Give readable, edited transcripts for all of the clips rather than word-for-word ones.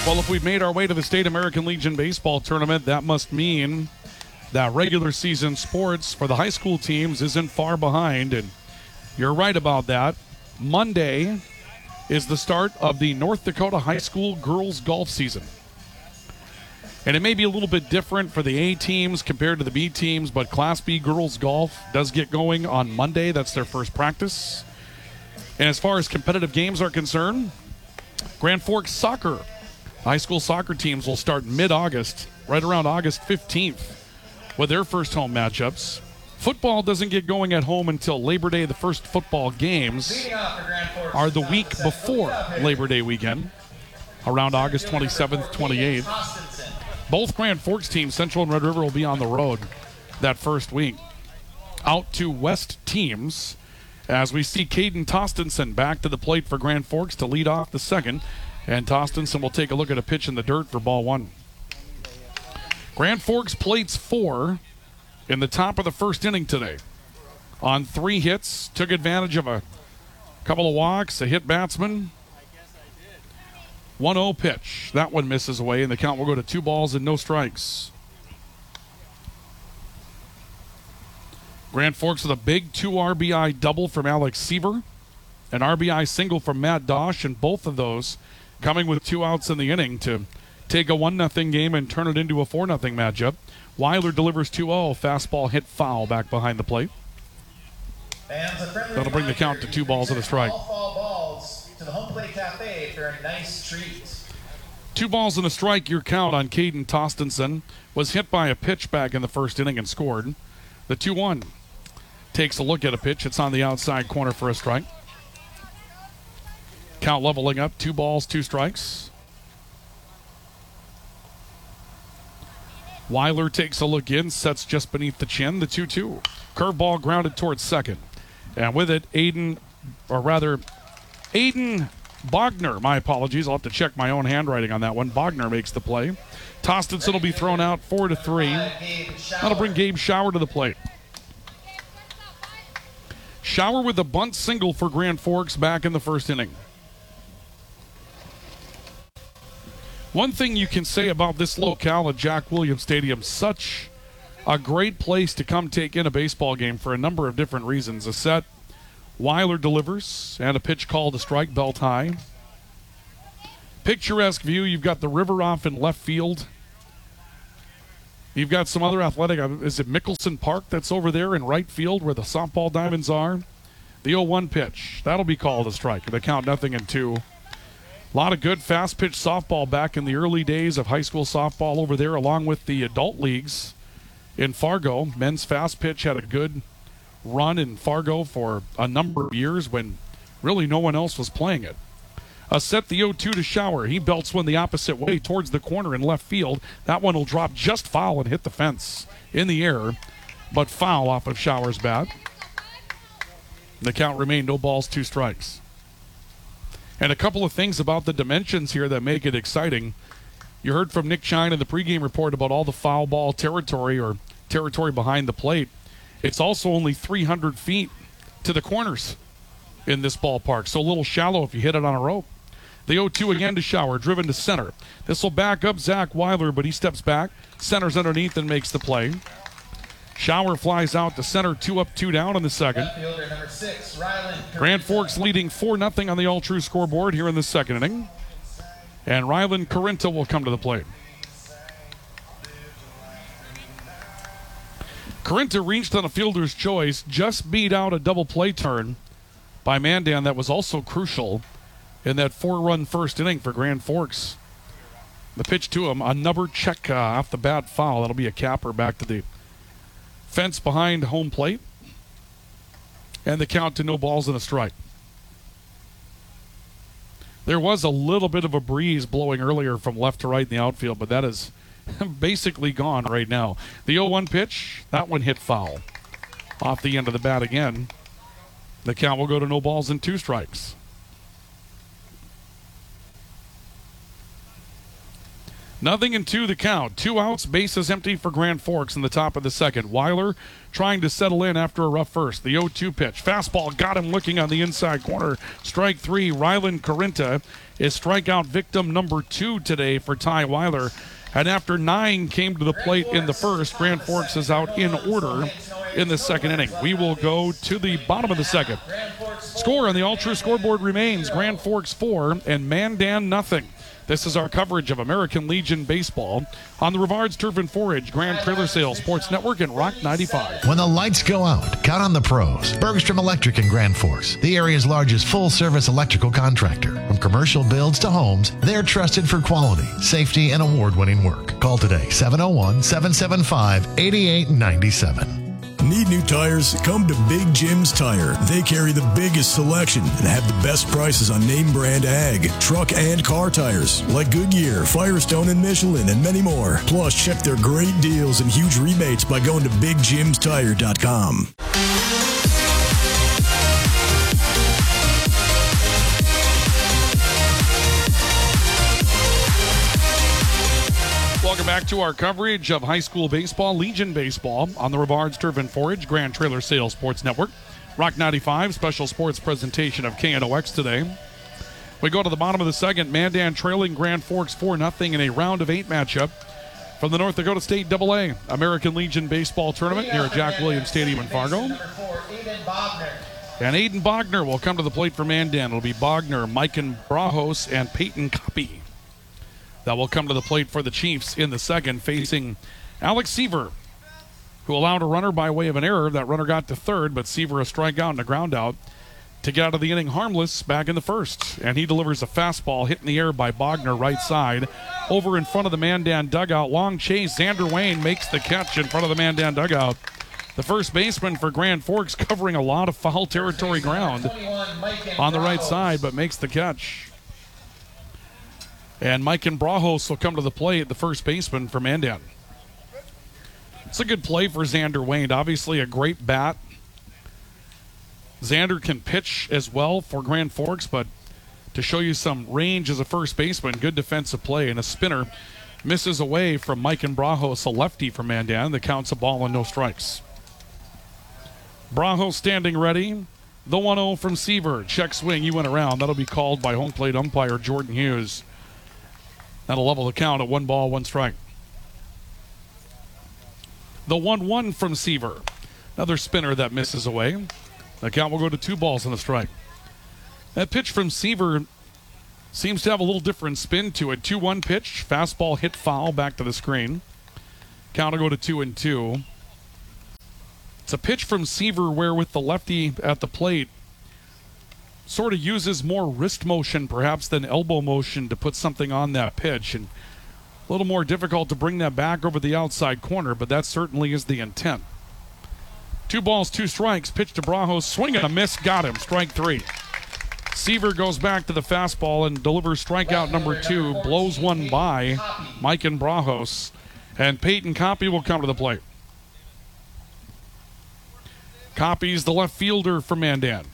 Well, if we've made our way to the State American Legion Baseball Tournament, that must mean that regular season sports for the high school teams isn't far behind, and you're right about that. Monday is the start of the North Dakota High School girls golf season. And it may be a little bit different for the A teams compared to the B teams, but Class B girls golf does get going on Monday. That's their first practice. And as far as competitive games are concerned, Grand Forks soccer, high school soccer teams will start mid-August, right around August 15th, with their first home matchups. Football doesn't get going at home until Labor Day. The first football games are the week before Labor Day weekend, around August 27th, 28th. Both Grand Forks teams, Central and Red River, will be on the road that first week. Out to West teams, as we see Caden Tostenson back to the plate for Grand Forks to lead off the second. And Tostenson will take a look at a pitch in the dirt for ball one. Grand Forks plates 4 in the top of the first inning today. On 3 hits, took advantage of a couple of walks, a hit batsman. 1-0 pitch. That one misses away, and the count will go to 2 balls and no strikes. Grand Forks with a big 2 RBI double from Alex Seaver, an RBI single from Matt Dosh, and both of those coming with 2 outs in the inning to take a 1-0 game and turn it into a 4-0 matchup. Weiler delivers 2-0. Fastball hit foul back behind the plate. That'll bring the count to 2 balls and a strike. All foul balls to the home plate cafe for a nice treat. 2 balls and a strike, your count on Caden Tostenson. Was hit by a pitch back in the first inning and scored. The 2-1 takes a look at a pitch. It's on the outside corner for a strike. Count leveling up, 2 balls, 2 strikes. Weiler takes a look in, sets just beneath the chin, the 2-2. Curveball grounded towards second. And with it, Aiden Bogner, my apologies, I'll have to check my own handwriting on that one. Bogner makes the play. Tostenson will be thrown out 4-3. That'll bring Gabe Schauer to the plate. Schauer with a bunt single for Grand Forks back in the first inning. One thing you can say about this locale at Jack Williams Stadium, such a great place to come take in a baseball game for a number of different reasons. A set, Weiler delivers, and a pitch called a strike, belt high. Picturesque view, you've got the river off in left field. You've got some other athletic, is it Mickelson Park that's over there in right field where the softball diamonds are? The 0-1 pitch, that'll be called a strike. The count 0-2. A lot of good fast pitch softball back in the early days of high school softball over there, along with the adult leagues in Fargo. Men's fast pitch had a good run in Fargo for a number of years when really no one else was playing it. A set, the 0-2 to Schauer. He belts one the opposite way towards the corner in left field. That one will drop just foul and hit the fence in the air, but foul off of Schauer's bat. The count remained 0 balls, 2 strikes. And a couple of things about the dimensions here that make it exciting. You heard from Nick Shine in the pregame report about all the foul ball territory or territory behind the plate. It's also only 300 feet to the corners in this ballpark, so a little shallow if you hit it on a rope. The 0-2 again to Schauer, driven to center. This will back up Zach Weiler, but he steps back, centers underneath and makes the play. Schauer flies out to center, 2 up, 2 down in the second. Number 6, Ryland Grand Forks leading 4-0 on the all-true scoreboard here in the second inning. And Ryland Corinta will come to the plate. Corinta reached on a fielder's choice, just beat out a double play turn by Mandan that was also crucial in that 4-run first inning for Grand Forks. The pitch to him, another check off the bat foul. That'll be a capper back to the fence behind home plate. And the count to 0 balls and a strike. There was a little bit of a breeze blowing earlier from left to right in the outfield, but that is basically gone right now. The 0-1 pitch, that one hit foul. Off the end of the bat again. The count will go to 0 balls and 2 strikes. 0-2 the count. 2 outs, bases empty for Grand Forks in the top of the second. Weiler trying to settle in after a rough first. The 0-2 pitch. Fastball got him looking on the inside corner. Strike 3. Rylan Carinta is strikeout victim number 2 today for Ty Weiler. And after 9 came to the plate in the first, Grand Forks is out in order in the second inning. We will go to the bottom of the second. Score on the All-True scoreboard remains Grand Forks 4 and Mandan nothing. This is our coverage of American Legion Baseball on the Rivards Turf and Forage Grand Trailer Sales Sports Network and Rock 95. When the lights go out, count on the pros. Bergstrom Electric in Grand Forks, the area's largest full-service electrical contractor. From commercial builds to homes, they're trusted for quality, safety, and award-winning work. Call today, 701-775-8897. Need new tires? Come to Big Jim's Tire. They carry the biggest selection and have the best prices on name brand ag, truck, and car tires like Goodyear, Firestone, and Michelin, and many more. Plus, check their great deals and huge rebates by going to BigJimsTire.com. Welcome back to our coverage of high school baseball, Legion Baseball, on the Rivards Turf and Forage Grand Trailer Sales Sports Network. Rock 95, special sports presentation of KNOX today. We go to the bottom of the second. Mandan trailing Grand Forks 4-0 in a round of 8 matchup from the North Dakota State AA American Legion Baseball Tournament here at Jack Williams Stadium in Fargo. And Aiden Bogner will come to the plate for Mandan. It'll be Bogner, Mikan Brajos, and Peyton Copy that will come to the plate for the Chiefs in the second, facing Alex Seaver, who allowed a runner by way of an error. That runner got to third, but Seaver a strikeout and a ground out to get out of the inning harmless back in the first. And he delivers a fastball hit in the air by Bogner right side over in front of the Mandan dugout. Long chase. Xander Wayne makes the catch in front of the Mandan dugout. The first baseman for Grand Forks covering a lot of foul territory ground on the right side, but makes the catch. And Mikan Brajos will come to the plate, the first baseman for Mandan. It's a good play for Xander Wayne. Obviously a great bat. Xander can pitch as well for Grand Forks, but to show you some range as a first baseman, good defensive play. And a spinner misses away from Mikan Brajos, a lefty for Mandan. The count's a ball and no strikes. Brajos standing ready. The 1-0 from Seaver. Check swing, you went around. That'll be called by home plate umpire Jordan Hughes. That'll level the count at 1 ball, 1 strike. The 1-1 from Seaver. Another spinner that misses away. The count will go to 2 balls and a strike. That pitch from Seaver seems to have a little different spin to it. 2-1 pitch. Fastball hit foul back to the screen. Count will go to 2-2. It's a pitch from Seaver where with the lefty at the plate, sort of uses more wrist motion perhaps than elbow motion to put something on that pitch, and a little more difficult to bring that back over the outside corner, but that certainly is the intent. 2 balls, 2 strikes. Pitch to Brajos, swing and a miss, got him. Strike 3. Seaver goes back to the fastball and delivers strikeout number 2, blows one by Mikan Brajos, and Peyton Copy will come to the plate. Copy's the left fielder for Mandan,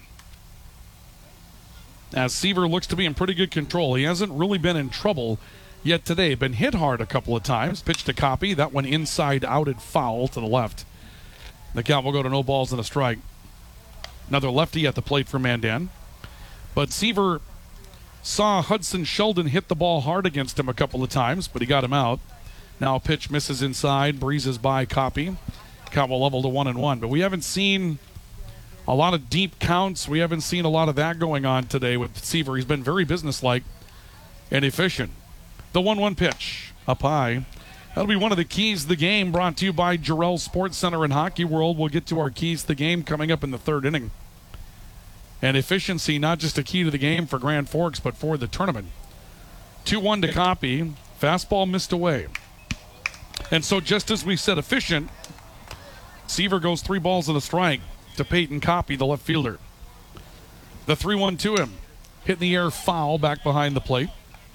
as Seaver looks to be in pretty good control. He hasn't really been in trouble yet today. Been hit hard a couple of times. Pitch to Copy. That one inside outed foul to the left. The count will go to no balls and a strike. Another lefty at the plate for Mandan. But Seaver saw Hudson Sheldon hit the ball hard against him a couple of times, but he got him out. Now a pitch misses inside, breezes by Copy. Count will level to 1-1. But we haven't seen a lot of deep counts. We haven't seen a lot of that going on today with Seaver. He's been very businesslike and efficient. The 1-1 pitch up high. That'll be one of the keys to the game, brought to you by Jarrell Sports Center and Hockey World. We'll get to our keys to the game coming up in the 3rd inning. And efficiency, not just a key to the game for Grand Forks, but for the tournament. 2-1 to Copy. Fastball missed away. And so just as we said efficient, Seaver goes 3 balls and a strike to Peyton Copy, the left fielder. The 3-1 to him. Hit in the air, foul back behind the plate.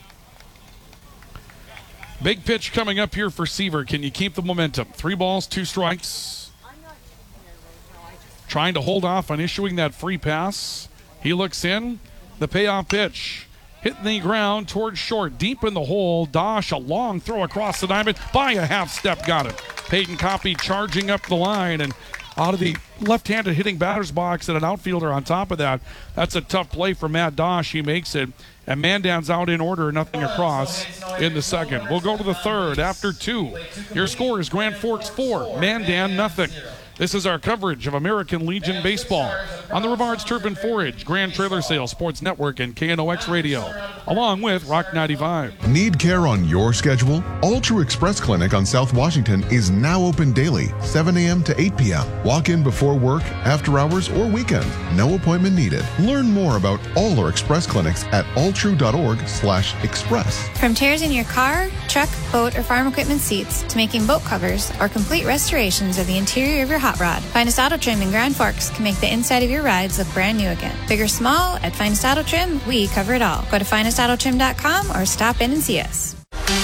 Big pitch coming up here for Seaver. Can you keep the momentum? 3 balls, 2 strikes. Trying to hold off on issuing that free pass. He looks in. The payoff pitch hit the ground towards short, deep in the hole. Dosh, a long throw across the diamond, by a half step, got it. Peyton Coffey charging up the line and out of the left-handed hitting batter's box and an outfielder on top of that. That's a tough play for Matt Dosh. He makes it. And Mandan's out in order, nothing across in the second. We'll go to the third after 2. Your score is Grand Forks 4, Mandan nothing. This is our coverage of American Legion Baseball on the Rivards Turf and Forage, Grand Trailer Sales Sports Network, and KNOX Radio, along with Rock 95. Need care on your schedule? All True Express Clinic on South Washington is now open daily, 7 a.m. to 8 p.m. Walk in before work, after hours, or weekend. No appointment needed. Learn more about all our Express clinics at alltrue.org/express. From tears in your car, truck, boat, or farm equipment seats to making boat covers or complete restorations of the interior of your hot rod, Finest Auto Trim in Grand Forks can make the inside of your rides look brand new again. Big or small, at Finest Auto Trim, we cover it all. Go to finestautotrim.com or stop in and see us.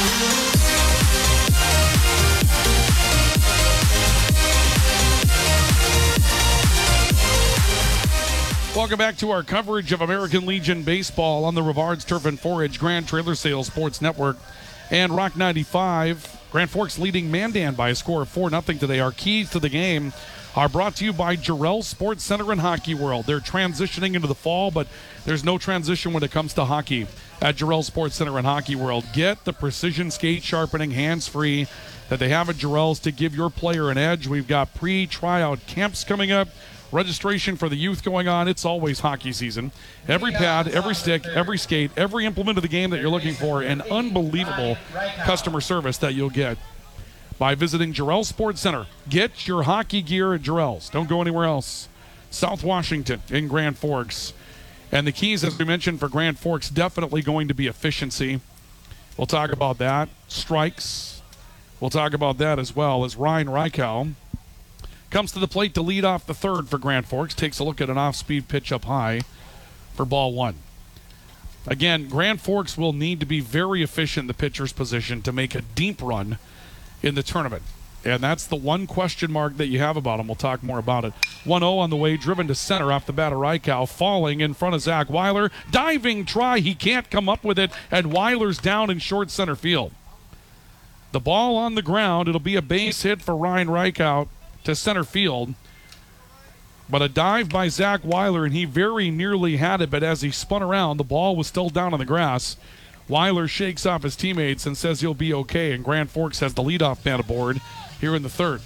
Welcome back to our coverage of American Legion Baseball on the Rivards Turf and Forage, Grand Trailer Sales Sports Network, and Rock 95. Grand Forks leading Mandan by a score of 4-0 today. Our keys to the game are brought to you by Jarrell Sports Center and Hockey World. They're transitioning into the fall, but there's no transition when it comes to hockey at Jarrell Sports Center and Hockey World. Get the precision skate sharpening, hands-free that they have at Jarrell's to give your player an edge. We've got pre-tryout camps coming up. Registration for the youth going on. It's always hockey season. Every pad, every stick, every skate, every implement of the game that you're looking for, and unbelievable customer service that you'll get by visiting Jarrell Sports Center. Get your hockey gear at Jarrell's. Don't go anywhere else. South Washington in Grand Forks. And the keys, as we mentioned, for Grand Forks, definitely going to be efficiency. We'll talk about that. Strikes. We'll talk about that as well as Ryan Rykow comes to the plate to lead off the third for Grand Forks. Takes a look at an off-speed pitch up high for ball one. Again, Grand Forks will need to be very efficient in the pitcher's position to make a deep run in the tournament. And that's the one question mark that you have about them. We'll talk more about it. 1-0 on the way, driven to center off the bat of Rykow, falling in front of Zach Weiler. Diving try, he can't come up with it, and Weiler's down in short center field. The ball on the ground, it'll be a base hit for Ryan Rykow to center field, but a dive by Zach Weiler, and he very nearly had it, but as he spun around, the ball was still down on the grass. Weiler shakes off his teammates and says he'll be okay, and Grand Forks has the leadoff man aboard here in the third.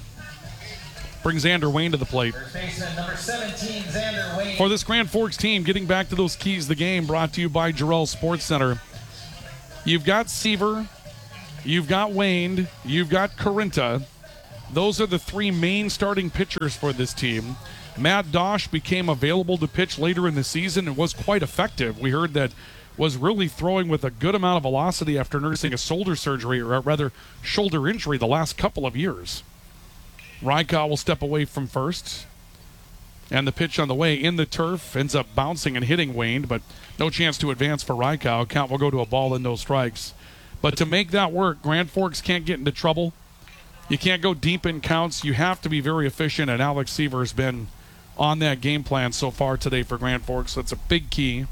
Brings Xander Wayne to the plate. Number 17, Xander Wayne. For this Grand Forks team, getting back to those keys of the game, brought to you by Jarrell Sports Center. You've got Seaver, you've got Wayne, you've got Carinta. Those are the three main starting pitchers for this team. Matt Dosh became available to pitch later in the season and was quite effective. We heard that was really throwing with a good amount of velocity after nursing a shoulder surgery, or rather shoulder injury, the last couple of years. Rykow will step away from first. And the pitch on the way in the turf ends up bouncing and hitting Wayne, but no chance to advance for Rykow. Count will go to a ball and no strikes. But to make that work, Grand Forks can't get into trouble. You can't go deep in counts. You have to be very efficient, and Alex Seaver has been on that game plan so far today for Grand Forks. That's a big key.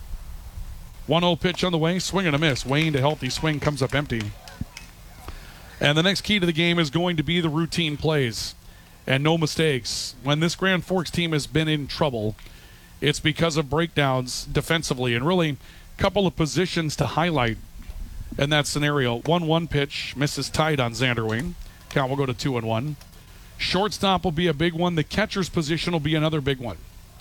1-0 pitch on the way, swing and a miss. Wayne, to healthy swing, comes up empty. And the next key to the game is going to be the routine plays and no mistakes. When this Grand Forks team has been in trouble, it's because of breakdowns defensively, and really a couple of positions to highlight in that scenario. 1-1 pitch, misses tight on Xander Wayne. Count will go to 2-1. Shortstop will be a big one. The catcher's position will be another big one.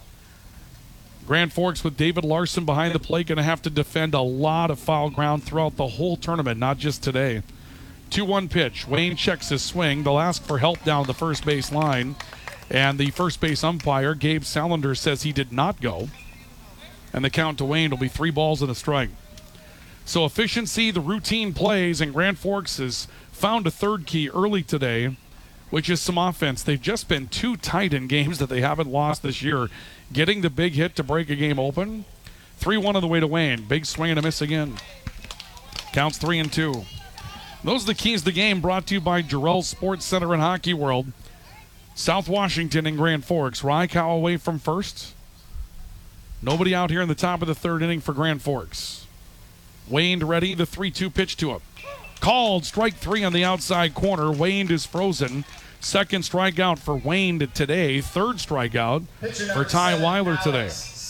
Grand Forks with David Larson behind the plate going to have to defend a lot of foul ground throughout the whole tournament, not just today. 2-1 pitch. Wayne checks his swing. They'll ask for help down the first base line. And the first base umpire, Gabe Salander, says he did not go. And the count to Wayne will be 3 balls and a strike. So efficiency, the routine plays, and Grand Forks has found a third key early today, which is some offense. They've just been too tight in games that they haven't lost this year. Getting the big hit to break a game open. 3-1 on the way to Wayne. Big swing and a miss again. Counts 3-2. Those are the keys to the game, brought to you by Jarrell Sports Center and Hockey World. South Washington and Grand Forks. Rykow away from first. Nobody out here in the top of the third inning for Grand Forks. Wayne ready, the 3-2 pitch to him. Called, strike 3 on the outside corner. Wayne is frozen. Second strikeout for Wayne today. Third strikeout for Ty Weiler today.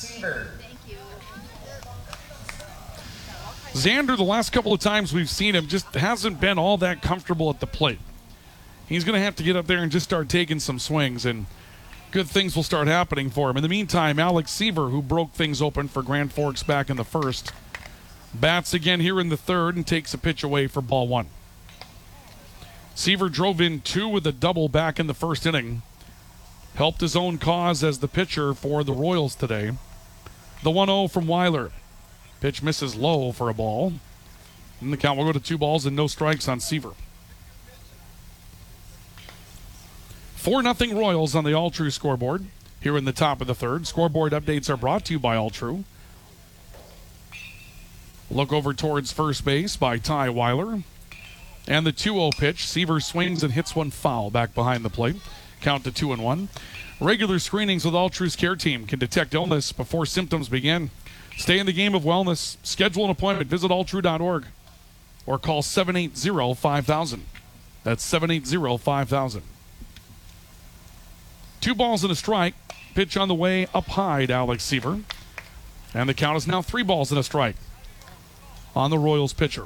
Xander, the last couple of times we've seen him, just hasn't been all that comfortable at the plate. He's going to have to get up there and just start taking some swings, and good things will start happening for him. In the meantime, Alex Seaver, who broke things open for Grand Forks back in the first, bats again here in the third and takes a pitch away for ball 1. Seaver drove in 2 with a double back in the first inning. Helped his own cause as the pitcher for the Royals today. The 1-0 from Weiler. Pitch misses low for a ball. And the count will go to 2 balls and no strikes on Seaver. 4-0 Royals on the All True scoreboard here in the top of the third. Scoreboard updates are brought to you by All True. Look over towards first base by Ty Weiler. And the 2-0 pitch. Seaver swings and hits one foul back behind the plate. Count to 2-1. Regular screenings with All True's care team can detect illness before symptoms begin. Stay in the game of wellness. Schedule an appointment. Visit alltrue.org or call 780-5000. That's 780-5000. 2 balls and a strike. Pitch on the way up high to Alex Seaver. And the count is now 3 balls and a strike on the Royals pitcher.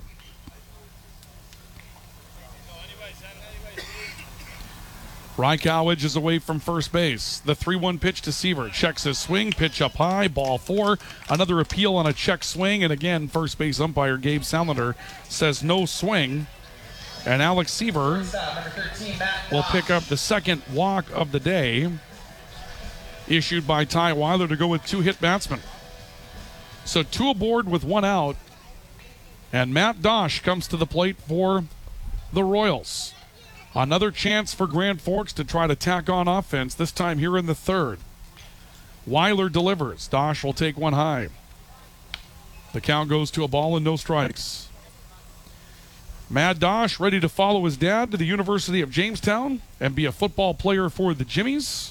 Rykowicz is away from first base. The 3-1 pitch to Seaver. Checks his swing. Pitch up high. Ball 4. Another appeal on a check swing. And again, first base umpire Gabe Salander says no swing. And Alex Seaver will pick up the second walk of the day, issued by Ty Weiler to go with 2 hit batsmen. So 2 aboard with 1 out. And Matt Dosh comes to the plate for the Royals. Another chance for Grand Forks to try to tack on offense, this time here in the third. Weiler delivers. Dosh will take one high. The count goes to a ball and no strikes. Mad Dosh ready to follow his dad to the University of Jamestown and be a football player for the Jimmies.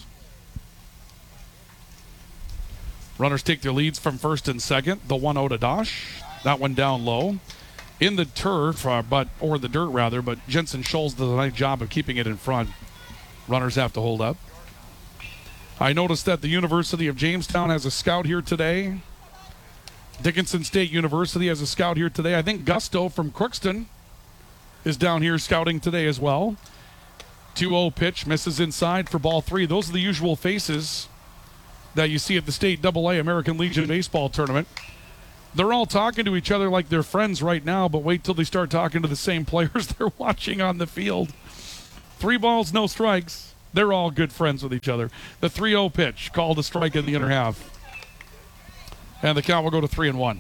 Runners take their leads from first and second. The 1-0 to Dosh. That one down low. In the turf, or the dirt rather, but Jensen Scholes does a nice job of keeping it in front. Runners have to hold up. I noticed that the University of Jamestown has a scout here today. Dickinson State University has a scout here today. I think Gusto from Crookston is down here scouting today as well. 2-0 pitch, misses inside for ball 3. Those are the usual faces that you see at the State AA American Legion Baseball Tournament. They're all talking to each other like they're friends right now, but wait till they start talking to the same players they're watching on the field. 3 balls, no strikes. They're all good friends with each other. The 3-0 pitch, called a strike in the inner half. And the count will go to 3-1.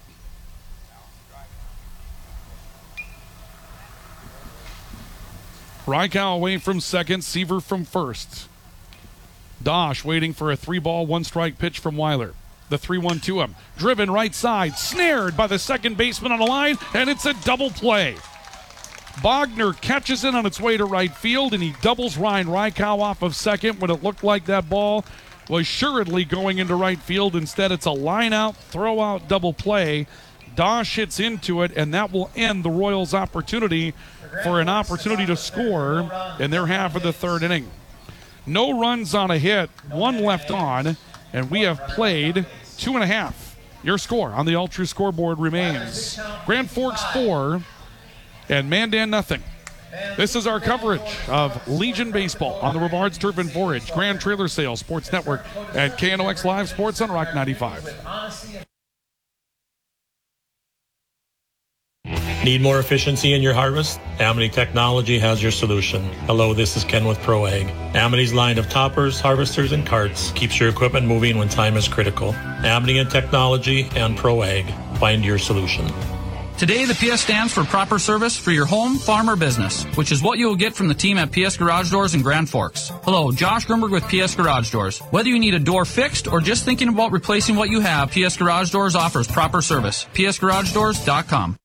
Rykow away from second, Seaver from first. Dosh waiting for a 3-ball, 1-strike pitch from Weiler. The 3-1 to him. Driven right side. Snared by the second baseman on the line, and it's a double play. Bogner catches it on its way to right field, and he doubles Ryan Rykow off of second when it looked like that ball was assuredly going into right field. Instead, it's a line-out, throw-out double play. Dosh hits into it, and that will end the Royals' opportunity for an opportunity to score in their half of the third inning. No runs on a hit, 1 left on, and we have played 2.5. Your score on the All True scoreboard remains Grand Forks 4 and Mandan nothing. This is our coverage of Legion Baseball on the Rivards Turf and Forage Grand Trailer Sales Sports Network at KNOX Live Sports on Rock 95. Need more efficiency in your harvest? Amity Technology has your solution. Hello, this is Ken with ProAg. Amity's line of toppers, harvesters, and carts keeps your equipment moving when time is critical. Amity and Technology and ProAg. Find your solution. Today, the PS stands for proper service for your home, farm, or business, which is what you will get from the team at PS Garage Doors in Grand Forks. Hello, Josh Grunberg with PS Garage Doors. Whether you need a door fixed or just thinking about replacing what you have, PS Garage Doors offers proper service. PSGarageDoors.com.